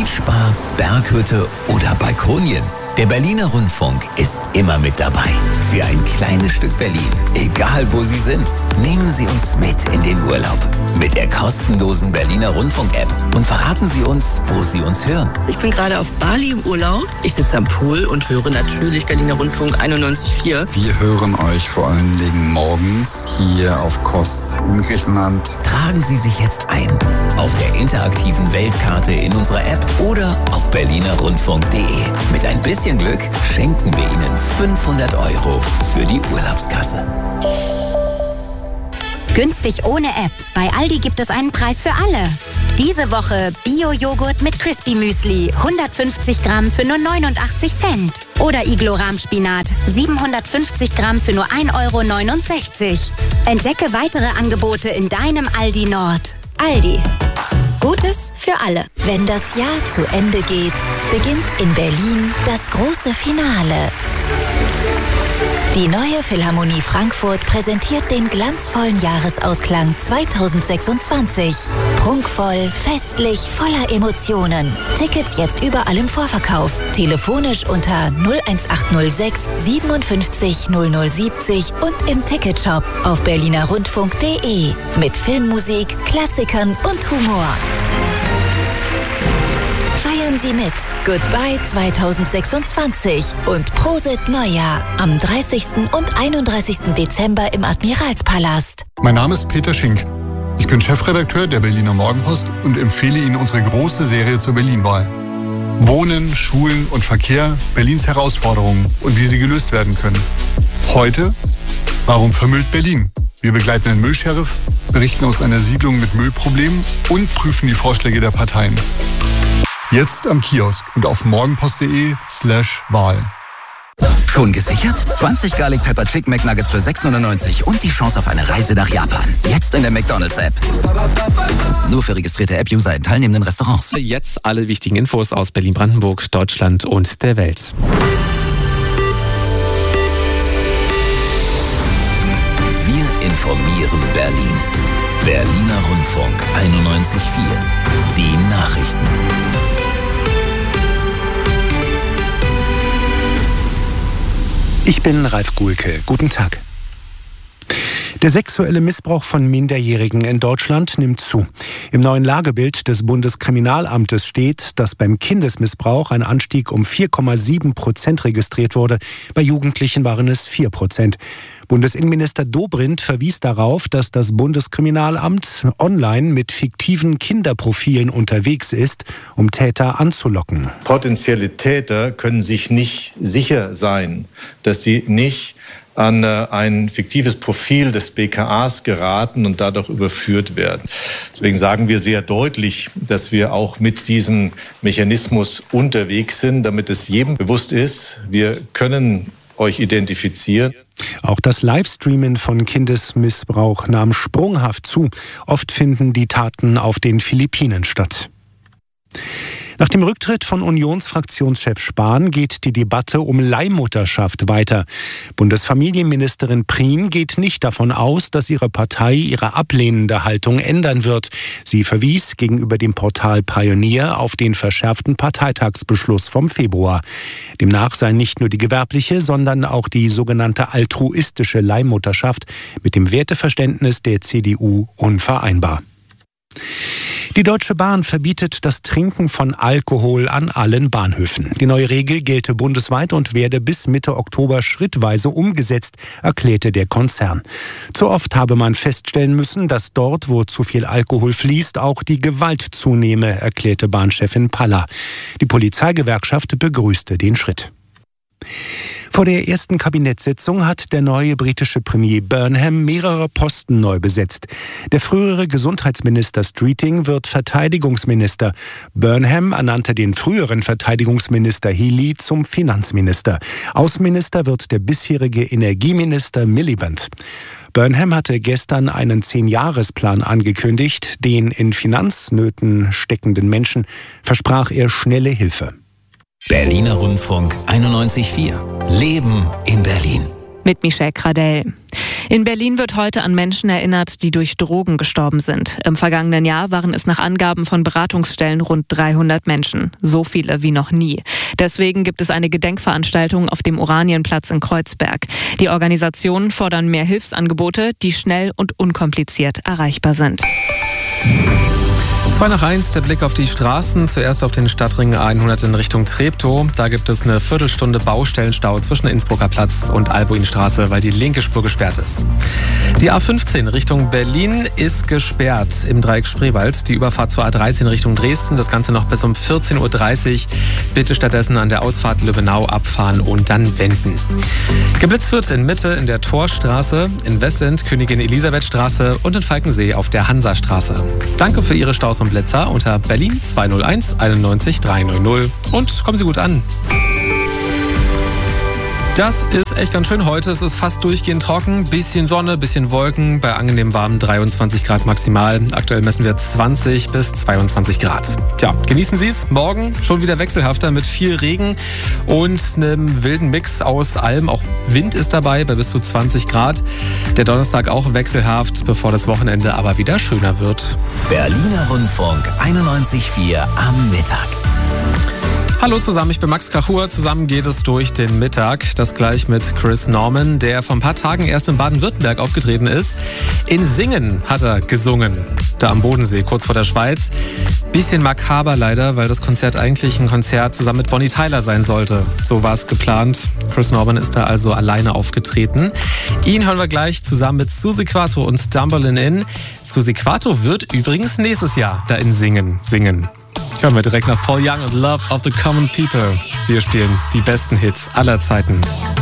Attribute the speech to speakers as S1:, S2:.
S1: Beachbar, Berghütte oder Balkonien. Der Berliner Rundfunk ist immer mit dabei. Für ein kleines Stück Berlin. Egal wo Sie sind, nehmen Sie uns mit in den Urlaub. Mit der kostenlosen Berliner Rundfunk-App. Und verraten Sie uns, wo Sie uns hören.
S2: Ich bin gerade auf Bali im Urlaub. Ich sitze am Pool und höre natürlich Berliner Rundfunk 91,4.
S3: Wir hören euch vor allen Dingen morgens hier auf Kos in Griechenland.
S1: Tragen Sie sich jetzt ein. Auf der interaktiven Weltkarte in unserer App oder auf berlinerrundfunk.de. Mit ein bisschen Glück schenken wir Ihnen 500 € für die Urlaubskasse.
S4: Günstig ohne App. Bei Aldi gibt es einen Preis für alle. Diese Woche Bio-Joghurt mit Crispy Müsli, 150 Gramm für nur 89 Cent. Oder Iglo-Rahmspinat, 750 Gramm für nur 1,69 €. Entdecke weitere Angebote in deinem Aldi Nord. Aldi. Gutes für alle.
S5: Wenn das Jahr zu Ende geht, beginnt in Berlin das große Finale. Die neue Philharmonie Frankfurt präsentiert den glanzvollen Jahresausklang 2026. Prunkvoll, festlich, voller Emotionen. Tickets jetzt überall im Vorverkauf. Telefonisch unter 01806 57 0070 und im Ticketshop auf berlinerrundfunk.de. Mit Filmmusik, Klassikern und Humor. Feiern Sie mit. Goodbye 2026 und Prosit Neujahr am 30. und 31. Dezember im Admiralspalast.
S6: Mein Name ist Peter Schink. Ich bin Chefredakteur der Berliner Morgenpost und empfehle Ihnen unsere große Serie zur Berlin-Wahl. Wohnen, Schulen und Verkehr, Berlins Herausforderungen und wie sie gelöst werden können. Heute, warum vermüllt Berlin? Wir begleiten einen Müllsheriff, berichten aus einer Siedlung mit Müllproblemen und prüfen die Vorschläge der Parteien. Jetzt am Kiosk und auf morgenpost.de/Wahl.
S1: Schon gesichert? 20 Garlic Pepper Chicken McNuggets für 6,99 € und die Chance auf eine Reise nach Japan. Jetzt in der McDonald's-App. Nur für registrierte App-User in teilnehmenden Restaurants.
S7: Jetzt alle wichtigen Infos aus Berlin-Brandenburg, Deutschland und der Welt.
S1: Wir informieren Berlin. Berliner Rundfunk 91,4. Die Nachrichten.
S8: Ich bin Ralf Guhlke. Guten Tag. Der sexuelle Missbrauch von Minderjährigen in Deutschland nimmt zu. Im neuen Lagebild des Bundeskriminalamtes steht, dass beim Kindesmissbrauch ein Anstieg um 4,7% registriert wurde. Bei Jugendlichen waren es 4%. Bundesinnenminister Dobrindt verwies darauf, dass das Bundeskriminalamt online mit fiktiven Kinderprofilen unterwegs ist, um Täter anzulocken.
S9: Potenzielle Täter können sich nicht sicher sein, dass sie nicht an ein fiktives Profil des BKAs geraten und dadurch überführt werden. Deswegen sagen wir sehr deutlich, dass wir auch mit diesem Mechanismus unterwegs sind, damit es jedem bewusst ist, wir können euch identifizieren.
S8: Auch das Livestreamen von Kindesmissbrauch nahm sprunghaft zu. Oft finden die Taten auf den Philippinen statt. Nach dem Rücktritt von Unionsfraktionschef Spahn geht die Debatte um Leihmutterschaft weiter. Bundesfamilienministerin Prien geht nicht davon aus, dass ihre Partei ihre ablehnende Haltung ändern wird. Sie verwies gegenüber dem Portal Pioneer auf den verschärften Parteitagsbeschluss vom Februar. Demnach sei nicht nur die gewerbliche, sondern auch die sogenannte altruistische Leihmutterschaft mit dem Werteverständnis der CDU unvereinbar. Die Deutsche Bahn verbietet das Trinken von Alkohol an allen Bahnhöfen. Die neue Regel gelte bundesweit und werde bis Mitte Oktober schrittweise umgesetzt, erklärte der Konzern. Zu oft habe man feststellen müssen, dass dort, wo zu viel Alkohol fließt, auch die Gewalt zunehme, erklärte Bahnchefin Paller. Die Polizeigewerkschaft begrüßte den Schritt. Vor der ersten Kabinettssitzung hat der neue britische Premier Burnham mehrere Posten neu besetzt. Der frühere Gesundheitsminister Streeting wird Verteidigungsminister. Burnham ernannte den früheren Verteidigungsminister Healey zum Finanzminister. Außenminister wird der bisherige Energieminister Miliband. Burnham hatte gestern einen 10-Jahresplan angekündigt. Den in Finanznöten steckenden Menschen versprach er schnelle Hilfe.
S1: Berliner Rundfunk 91,4. Leben in Berlin.
S10: Mit Michelle Kradell. In Berlin wird heute an Menschen erinnert, die durch Drogen gestorben sind. Im vergangenen Jahr waren es nach Angaben von Beratungsstellen rund 300 Menschen. So viele wie noch nie. Deswegen gibt es eine Gedenkveranstaltung auf dem Oranienplatz in Kreuzberg. Die Organisationen fordern mehr Hilfsangebote, die schnell und unkompliziert erreichbar sind.
S7: 2:01, der Blick auf die Straßen. Zuerst auf den Stadtring 100 in Richtung Treptow. Da gibt es eine Viertelstunde Baustellenstau zwischen Innsbrucker Platz und Albuinstraße, weil die linke Spur gesperrt ist. Die A15 Richtung Berlin ist gesperrt im Dreieck Spreewald. Die Überfahrt zur A13 Richtung Dresden. Das Ganze noch bis um 14:30 Uhr. Bitte stattdessen an der Ausfahrt Löbenau abfahren und dann wenden. Geblitzt wird in Mitte in der Torstraße, in Westend Königin Elisabeth-Straße und in Falkensee auf der Hansastraße. Danke für Ihre Staus und Blitzer unter Berlin 201 91 300 und kommen Sie gut an. Das ist echt ganz schön heute. Es ist fast durchgehend trocken. Bisschen Sonne, bisschen Wolken. Bei angenehm warmen 23 Grad maximal. Aktuell messen wir 20 bis 22 Grad. Tja, genießen Sie es. Morgen schon wieder wechselhafter mit viel Regen und einem wilden Mix aus allem. Auch Wind ist dabei bei bis zu 20 Grad. Der Donnerstag auch wechselhaft, bevor das Wochenende aber wieder schöner wird.
S1: Berliner Rundfunk 91,4 am Mittag.
S7: Hallo zusammen, ich bin Max Krachur. Zusammen geht es durch den Mittag. Das gleich mit Chris Norman, der vor ein paar Tagen erst in Baden-Württemberg aufgetreten ist. In Singen hat er gesungen. Da am Bodensee, kurz vor der Schweiz. Bisschen makaber leider, weil das Konzert eigentlich ein Konzert zusammen mit Bonnie Tyler sein sollte. So war es geplant. Chris Norman ist da also alleine aufgetreten. Ihn hören wir gleich zusammen mit Suzi Quatro und Stumbling In. Suzi Quatro wird übrigens nächstes Jahr da in Singen singen. Hören wir direkt nach Paul Young und Love of the Common People. Wir spielen die besten Hits aller Zeiten.